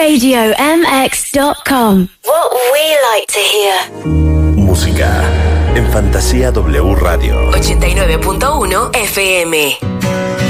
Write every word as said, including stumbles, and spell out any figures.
radio m x dot com. What we like to hear. Música en Fantasía W Radio ochenta y nueve punto uno F M.